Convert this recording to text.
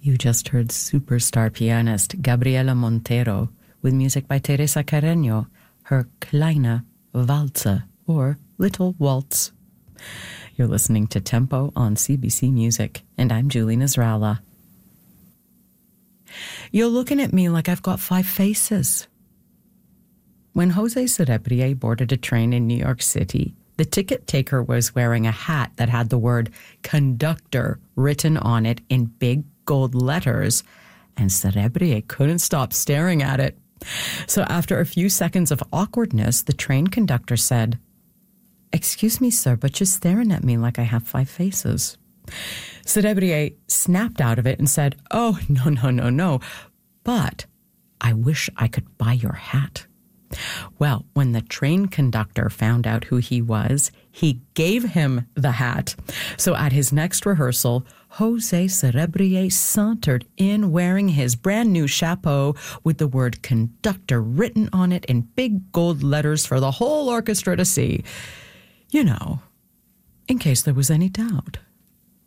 You just heard superstar pianist Gabriela Montero with music by Teresa Carreño, her Kleine Walze, or Little Waltz. You're listening to Tempo on CBC Music, and I'm Julie Nasrallah. You're looking at me like I've got 5 faces. When Jose Cerebrier boarded a train in New York City, the ticket taker was wearing a hat that had the word conductor written on it in big gold letters, and Cerebrier couldn't stop staring at it. So after a few seconds of awkwardness, the train conductor said, "Excuse me, sir, but you're staring at me like I have 5 faces." Cerebrier snapped out of it and said, "Oh, no, but I wish I could buy your hat." Well, when the train conductor found out who he was, he gave him the hat. So at his next rehearsal, Jose Cerebrier sauntered in wearing his brand new chapeau with the word conductor written on it in big gold letters for the whole orchestra to see. You know, in case there was any doubt.